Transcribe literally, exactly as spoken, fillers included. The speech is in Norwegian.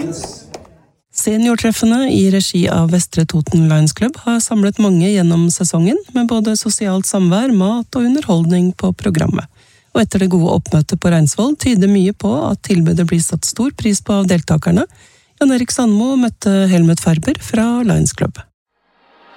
Seniortreffene i regi av Vestre Toten Lions Club har samlet mange gjennom sesongen, med både sosialt samvær, mat og underholdning på programmet. Og etter det gode oppmøtet på Reinsvoll tyder mye på at tilbudet blir satt stor pris på av deltakerne. Jan Erik Sandmo møtte Helmut Ferber fra Lions Club.